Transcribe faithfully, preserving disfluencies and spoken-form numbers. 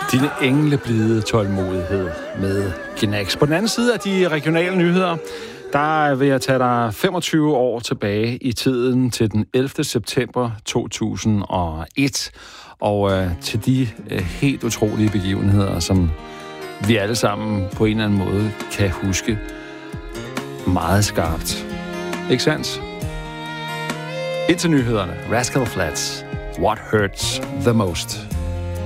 Din engleblide tålmodighed med Gnags. På den anden side af de regionale nyheder, der vil jeg tage dig femogtyve år tilbage i tiden til den ellevte september to tusind og et, og øh, til de øh, helt utrolige begivenheder, som vi alle sammen på en eller anden måde kan huske meget skarpt. Ikke sandt? Indtil nyhederne. Rascal Flatts. What hurts the most?